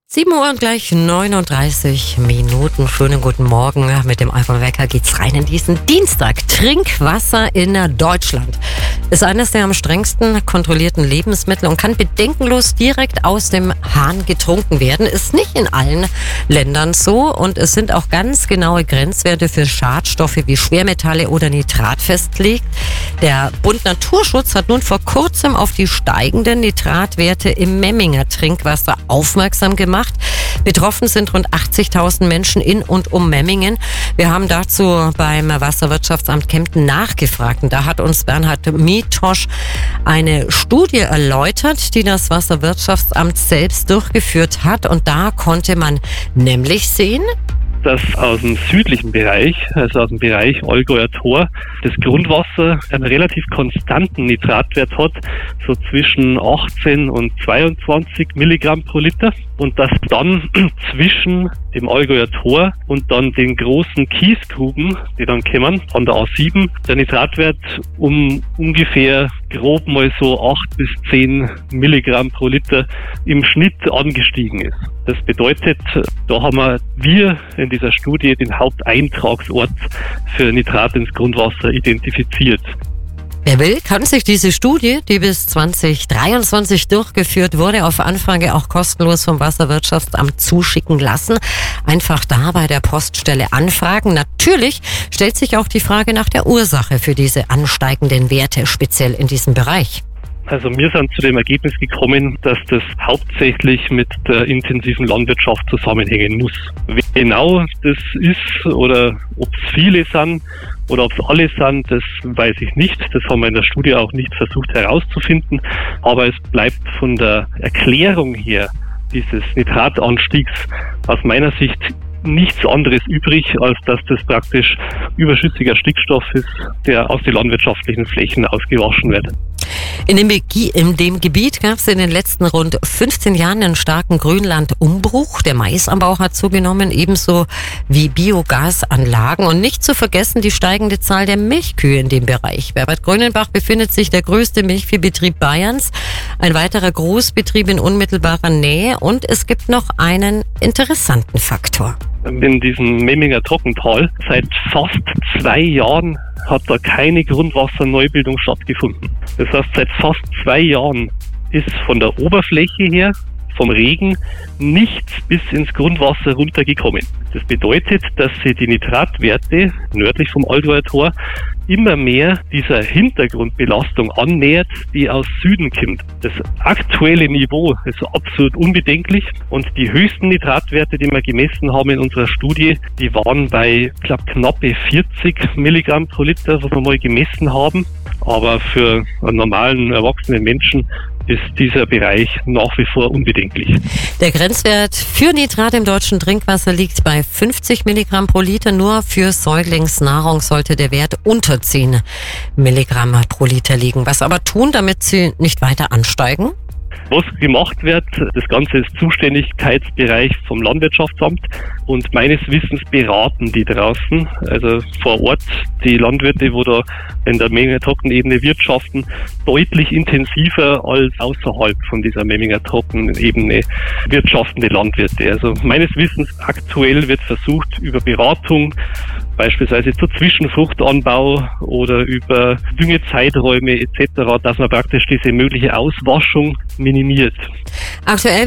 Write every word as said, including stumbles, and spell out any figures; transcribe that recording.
sieben Uhr und gleich neununddreißig Minuten. Schönen guten Morgen. Mit dem Alpha Wecker geht's rein in diesen Dienstag. Trinkwasser in Deutschland ist eines der am strengsten kontrollierten Lebensmittel und kann bedenkenlos direkt aus dem Hahn getrunken werden. Ist nicht in allen Ländern so und es sind auch ganz genaue Grenzwerte für Schadstoffe wie Schwermetalle oder Nitrat festgelegt. Der Bund Naturschutz hat nun vor kurzem auf die steigenden Nitratwerte im Memminger Trinkwasser aufmerksam gemacht. Betroffen sind rund achtzigtausend Menschen in und um Memmingen. Wir haben dazu beim Wasserwirtschaftsamt Kempten nachgefragt. Und da hat uns Bernhard Mitosch eine Studie erläutert, die das Wasserwirtschaftsamt selbst durchgeführt hat. Und da konnte man nämlich sehen, dass aus dem südlichen Bereich, also aus dem Bereich Allgäuer Tor, das Grundwasser einen relativ konstanten Nitratwert hat, so zwischen achtzehn und zweiundzwanzig Milligramm pro Liter. Und dass dann zwischen dem Allgäuer Tor und dann den großen Kiesgruben, die dann kommen, an der A sieben, der Nitratwert um ungefähr grob mal so acht bis zehn Milligramm pro Liter im Schnitt angestiegen ist. Das bedeutet, da haben wir, wir in dieser Studie den Haupteintragsort für Nitrat ins Grundwasser identifiziert. Wer will, kann sich diese Studie, die bis zwanzig dreiundzwanzig durchgeführt wurde, auf Anfrage auch kostenlos vom Wasserwirtschaftsamt zuschicken lassen. Einfach da bei der Poststelle anfragen. Natürlich stellt sich auch die Frage nach der Ursache für diese ansteigenden Werte, speziell in diesem Bereich. Also wir sind zu dem Ergebnis gekommen, dass das hauptsächlich mit der intensiven Landwirtschaft zusammenhängen muss. Wie genau das ist oder ob es viele sind oder ob es alle sind, das weiß ich nicht. Das haben wir in der Studie auch nicht versucht herauszufinden. Aber es bleibt von der Erklärung her dieses Nitratanstiegs aus meiner Sicht nichts anderes übrig, als dass das praktisch überschüssiger Stickstoff ist, der aus den landwirtschaftlichen Flächen ausgewaschen wird. In dem, in dem Gebiet gab es in den letzten rund fünfzehn Jahren einen starken Grünlandumbruch. Der Maisanbau hat zugenommen, ebenso wie Biogasanlagen. Und nicht zu vergessen die steigende Zahl der Milchkühe in dem Bereich. Bei Bad Grönenbach befindet sich der größte Milchviehbetrieb Bayerns, ein weiterer Großbetrieb in unmittelbarer Nähe. Und es gibt noch einen interessanten Faktor. In diesem Memminger Trockental seit fast zwei Jahren hat da keine Grundwasserneubildung stattgefunden. Das heißt, seit fast zwei Jahren ist von der Oberfläche her, vom Regen, nichts bis ins Grundwasser runtergekommen. Das bedeutet, dass sich die Nitratwerte nördlich vom Allgäuer Tor immer mehr dieser Hintergrundbelastung annähert, die aus Süden kommt. Das aktuelle Niveau ist absolut unbedenklich und die höchsten Nitratwerte, die wir gemessen haben in unserer Studie, die waren bei, ich glaube, knappe vierzig Milligramm pro Liter, was wir mal gemessen haben. Aber für einen normalen, erwachsenen Menschen ist dieser Bereich nach wie vor unbedenklich. Der Grenzwert für Nitrat im deutschen Trinkwasser liegt bei fünfzig Milligramm pro Liter. Nur für Säuglingsnahrung sollte der Wert unter zehn Milligramm pro Liter liegen. Was aber tun, damit sie nicht weiter ansteigen? Was gemacht wird, das Ganze ist Zuständigkeitsbereich vom Landwirtschaftsamt und meines Wissens beraten die draußen, also vor Ort die Landwirte, wo da in der Memminger Trockenebene wirtschaften, deutlich intensiver als außerhalb von dieser Memminger Trockenebene wirtschaftende Landwirte. Also meines Wissens aktuell wird versucht, über Beratung beispielsweise zu Zwischenfruchtanbau oder über Düngezeiträume et cetera, dass man praktisch diese mögliche Auswaschung minimiert. Aktuell